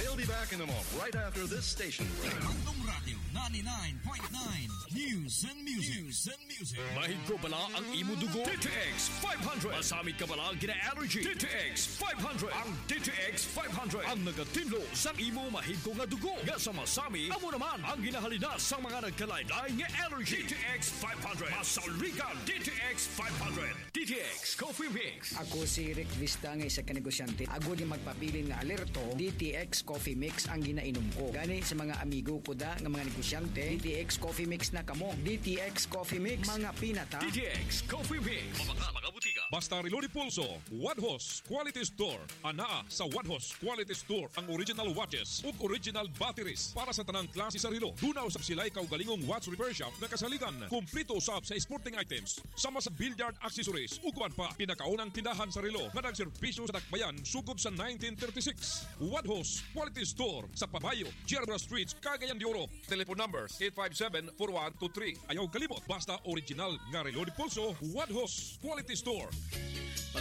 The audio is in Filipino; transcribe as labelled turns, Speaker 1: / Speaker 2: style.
Speaker 1: We'll be back in a moment, right after this station break.
Speaker 2: Bandung Radio 99.9 News and Music. News and Music.
Speaker 3: Mahigko bala ang imo dugo? DTX 500. Masamit ka bala gina-allergy? DTX 500. Ang DTX 500 ang nagatinlo sa imo mahigko nga dugo. Nga sa masami, amo naman ang ginahalina sa mga nagkalain-lain nga allergy. DTX 500. Masaligan DTX 500. DTX Coffee Mix.
Speaker 4: Ako si Rick Vista nga isa ka negosyante. Ako di magpapilin nga alerto, DTX Coffee Mix ang ginainom ko. Gani sa mga amigo ko da nga mga negosyante, DTX Coffee Mix na kamo. DTX Coffee Mix, mga pinata.
Speaker 3: DTX Coffee Mix. Mga butika.
Speaker 5: Basta Reloaded Pulso, Wadhos Quality Store. Anaa sa Wadhos Quality Store ang original watches ug original batteries para sa tanang klase sa relo. Dunaw sa sila'y kaugalingong watch repair shop na kasaligan. Kumplito usab sa sporting items, sama sa billiard accessories ug kuan pa. Pinakaunang tindahan sa relo nga nagserbisyo sa dakbayan sugod sa 1936. Wadhos Quality Store sa Pabayo, Gerber Street, Cagayan de Oro. Telephone numbers 857-4123. Ayaw kalimot, basta original nga Reloaded Pulso, Wadhos Quality Store.